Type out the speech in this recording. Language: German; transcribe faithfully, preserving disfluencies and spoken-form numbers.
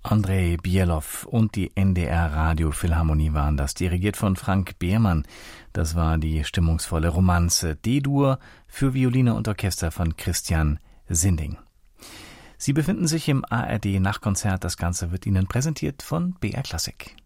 Andrei Bielow und die N D R Radiophilharmonie waren das, dirigiert von Frank Behrmann. Das war die stimmungsvolle Romanze D-Dur für Violine und Orchester von Christian Sinding. Sie befinden sich im A R D Nachtkonzert. Das Ganze wird Ihnen präsentiert von B R Classic.